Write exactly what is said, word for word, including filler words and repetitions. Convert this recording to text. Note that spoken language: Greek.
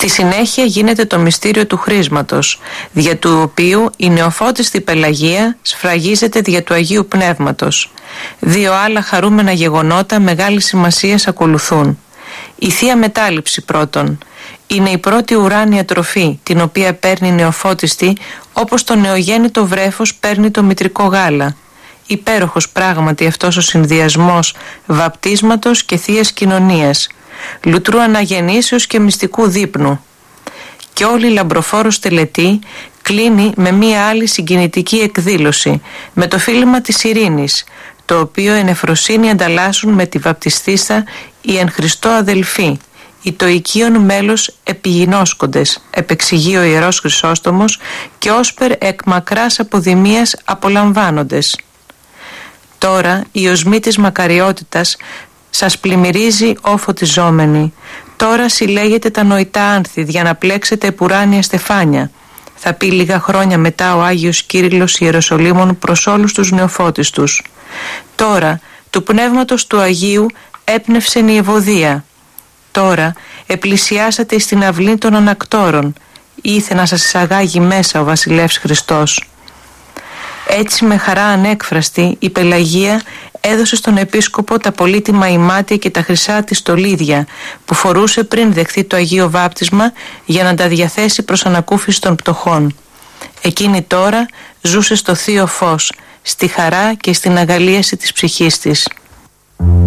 Στη συνέχεια γίνεται το μυστήριο του χρίσματος, δια του οποίου η νεοφώτιστη Πελαγία σφραγίζεται δια του Αγίου Πνεύματος. Δύο άλλα χαρούμενα γεγονότα μεγάλης σημασίας ακολουθούν. Η Θεία Μετάληψη πρώτον. Είναι η πρώτη ουράνια τροφή, την οποία παίρνει η νεοφώτιστη, όπως το νεογέννητο βρέφος παίρνει το μητρικό γάλα. Υπέροχος πράγματι αυτός ο συνδυασμός βαπτίσματος και θείας κοινωνίας, λουτρού αναγεννήσεως και μυστικού δείπνου. Και όλη η λαμπροφόρος τελετή κλείνει με μία άλλη συγκινητική εκδήλωση, με το φίλημα της ειρήνης, το οποίο εν εφροσύνη ανταλλάσσουν με τη βαπτιστίστα οι εν Χριστώ αδελφοί, οι το οικείον μέλος επιγινώσκοντες, επεξηγεί ο Ιερός Χρυσόστομος, και όσπερ εκ μακράς αποδημίας απολαμβάνοντες. Τώρα η οσμή της μακαριότητας σας πλημμυρίζει όφωτιζόμενη. Τώρα συλλέγετε τα νοητά άνθη για να πλέξετε επουράνια στεφάνια. Θα πει λίγα χρόνια μετά ο Άγιος Κύριλλος Ιεροσολύμων προς όλους τους νεοφώτιστους. Τώρα του πνεύματος του Αγίου έπνευσεν η ευωδία. Τώρα επλησιάσατε στην αυλή των ανακτόρων. Ήθε να σας εισαγάγει μέσα ο βασιλεύς Χριστός. Έτσι με χαρά ανέκφραστη η Πελαγία έδωσε στον επίσκοπο τα πολύτιμα ημάτια και τα χρυσά της στολίδια που φορούσε πριν δεχθεί το Αγίο Βάπτισμα, για να τα διαθέσει προς ανακούφιση των πτωχών. Εκείνη τώρα ζούσε στο θείο φως, στη χαρά και στην αγαλίαση της ψυχής της.